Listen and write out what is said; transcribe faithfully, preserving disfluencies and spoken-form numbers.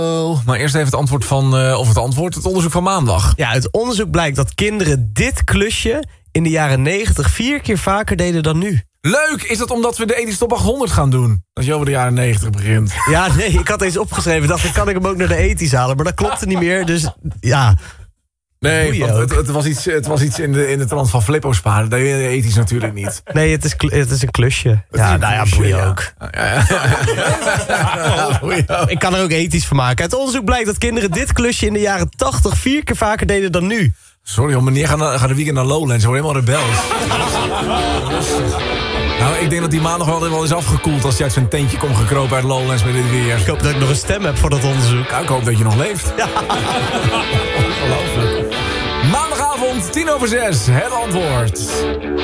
Oh, maar eerst even het antwoord van, uh, of het antwoord, het onderzoek van maandag. Ja, uit onderzoek blijkt dat kinderen dit klusje in de jaren negentig vier keer vaker deden dan nu. Leuk! Is dat omdat we de ethische top achthonderd gaan doen? Als je over de jaren negentig begint. Ja, nee, ik had deze opgeschreven. Dacht ik, kan ik hem ook naar de ethisch halen? Maar dat klopte niet meer, dus ja. Nee, want het, het was iets, het was iets in de, in de trant van Flippo sparen. Dat deed je ethisch natuurlijk niet. Nee, het is, het is een klusje. Het ja, een nou ja, klusje, boeien ja. ook. Ja, ja, ja. Boeien ook. Ik kan er ook ethisch van maken. Uit onderzoek blijkt dat kinderen dit klusje in de jaren tachtig vier keer vaker deden dan nu. Sorry, om meneer gaat, gaat een weekend naar Lowlands. Hoor helemaal rebels. Nou, ik denk dat die maandag wel, wel is afgekoeld als hij uit zijn tentje komt gekropen uit Lowlands met dit weer. Ik hoop dat ik nog een stem heb voor dat onderzoek. Ja, ik hoop dat je nog leeft. Ja. Ongelooflijk. Maandagavond, tien over zes, het antwoord.